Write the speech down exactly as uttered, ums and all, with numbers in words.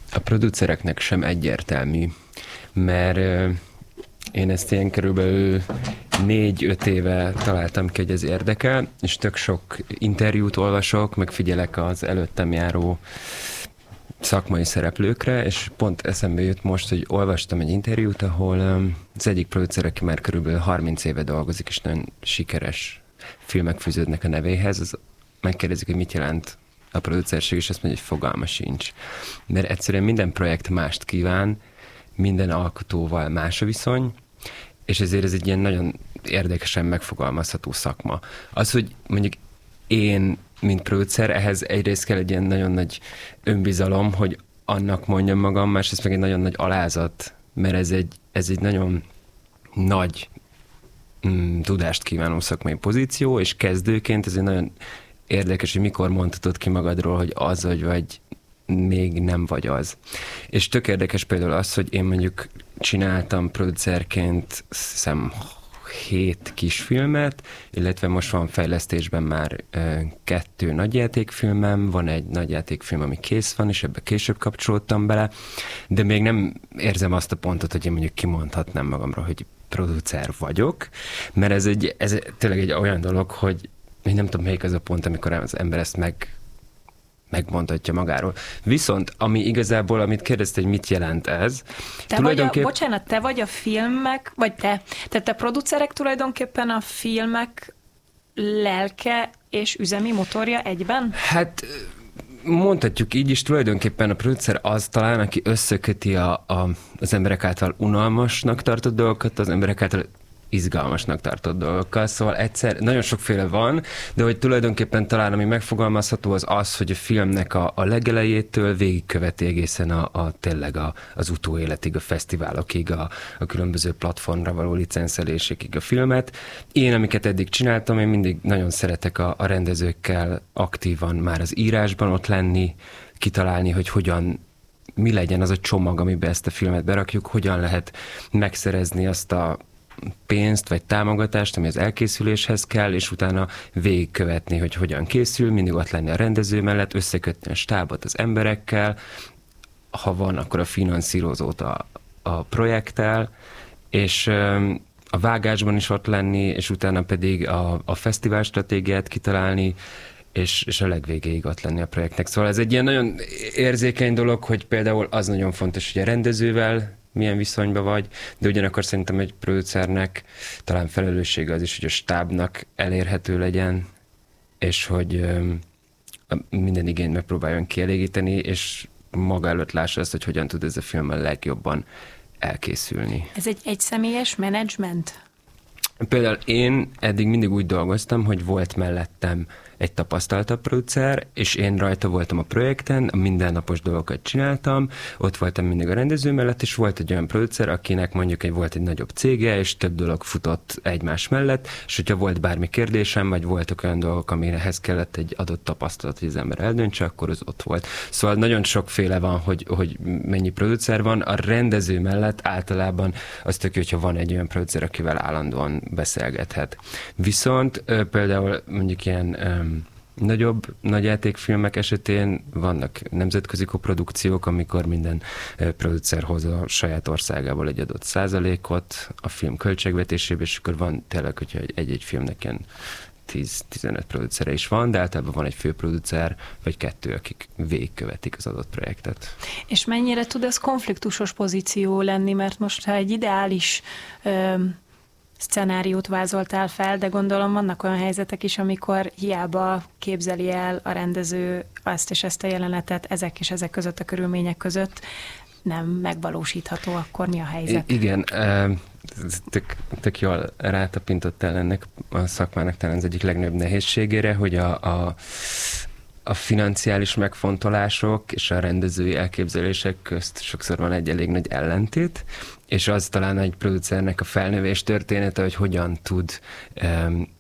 a producereknek sem egyértelmű, mert én ezt ilyen körülbelül négy-öt éve találtam ki, hogy ez érdekel, és tök sok interjút olvasok, meg figyelek az előttem járó szakmai szereplőkre, és pont eszembe jött most, hogy olvastam egy interjút, ahol az egyik producer, aki már körülbelül harminc éve dolgozik, és nagyon sikeres filmek fűződnek a nevéhez, az megkérdezik, hogy mit jelent a producerség, és azt mondja, hogy fogalma sincs. Mert egyszerűen minden projekt mást kíván, minden alkotóval más a viszony, és ezért ez egy ilyen nagyon érdekesen megfogalmazható szakma. Az, hogy mondjuk én, mint producer, ehhez egyrészt kell egy ilyen nagyon nagy önbizalom, hogy annak mondjam magam, másrészt meg egy nagyon nagy alázat, mert ez egy, ez egy nagyon nagy mm, tudást kívánó szakmai pozíció, és kezdőként ez egy nagyon érdekes, hogy mikor mondhatod ki magadról, hogy az vagy, vagy még nem vagy az. És tök érdekes például az, hogy én mondjuk csináltam producerként hiszem hét kisfilmet, illetve most van fejlesztésben már e, kettő nagyjátékfilmem, van egy nagyjátékfilm, ami kész van, és ebbe később kapcsolódtam bele, de még nem érzem azt a pontot, hogy én mondjuk kimondhatnám magamról, hogy producer vagyok, mert ez, egy, ez tényleg egy olyan dolog, hogy én nem tudom, melyik az a pont, amikor az ember ezt meg megmondhatja magáról. Viszont, ami igazából, amit kérdezte, hogy mit jelent ez. Te tulajdonképp... vagy a, bocsánat, te vagy a filmek, vagy te, tehát te producerek tulajdonképpen a filmek lelke és üzemi motorja egyben? Hát mondhatjuk így is, tulajdonképpen a producer az talán, aki összeköti a, a, az emberek által unalmasnak tartott dolgokat, az emberek által izgalmasnak tartott dolgokkal, szóval egyszer, nagyon sokféle van, de hogy tulajdonképpen talán ami megfogalmazható az az, hogy a filmnek a, a legelejétől végigköveti egészen a, a tényleg a, az utóéletig, a fesztiválokig, a, a különböző platformra való licenszelésekig a filmet. Én, amiket eddig csináltam, én mindig nagyon szeretek a, a rendezőkkel aktívan már az írásban ott lenni, kitalálni, hogy hogyan mi legyen az a csomag, amiben ezt a filmet berakjuk, hogyan lehet megszerezni azt a pénzt vagy támogatást, ami az elkészüléshez kell, és utána végigkövetni, hogy hogyan készül, mindig ott lenni a rendező mellett, összekötni a stábot az emberekkel, ha van, akkor a finanszírozót a, a projekttel, és a vágásban is ott lenni, és utána pedig a, a fesztivál stratégiát kitalálni, és, és a legvégéig ott lenni a projektnek. Szóval ez egy ilyen nagyon érzékeny dolog, hogy például az nagyon fontos, hogy a rendezővel milyen viszonyban vagy, de ugyanakkor szerintem egy producernek talán felelőssége az is, hogy a stábnak elérhető legyen, és hogy minden igényt megpróbáljon kielégíteni, és maga előtt lássa azt, hogy hogyan tud ez a film a legjobban elkészülni. Ez egy egyszemélyes menedzsment? Például én eddig mindig úgy dolgoztam, hogy volt mellettem egy tapasztaltabb producer, és én rajta voltam a projekten, a mindennapos dolgokat csináltam, ott voltam mindig a rendező mellett, és volt egy olyan producer, akinek mondjuk egy, volt egy nagyobb cége, és több dolog futott egymás mellett, és hogyha volt bármi kérdésem, vagy voltak olyan dolgok, amihez kellett egy adott tapasztalat, hogy az ember eldöntse, akkor az ott volt. Szóval nagyon sokféle van, hogy, hogy mennyi producer van, a rendező mellett általában az tök, hogyha van egy olyan producer, akivel állandóan beszélgethet. Viszont például mondjuk ilyen nagyobb nagyjátékfilmek esetén vannak nemzetközi koprodukciók, amikor minden producer hoz a saját országából egy adott százalékot a film költségvetésében, és akkor van tényleg, hogyha egy-egy filmnek ilyen tíz-tizenöt producere is van, de általában van egy főproducer, vagy kettő, akik végigkövetik az adott projektet. És mennyire tud ez konfliktusos pozíció lenni, mert most ha egy ideális ö, szcenáriót vázoltál fel, de gondolom vannak olyan helyzetek is, amikor hiába képzeli el a rendező azt és ezt a jelenetet ezek és ezek között a körülmények között, nem megvalósítható, akkor mi a helyzet? I- igen, tök, tök jól rátapintottál ennek a szakmának talán az egyik legnagyobb nehézségére, hogy a, a, a financiális megfontolások és a rendezői elképzelések közt sokszor van egy elég nagy ellentét, és az talán egy producernek a felnövés története, hogy hogyan tud um,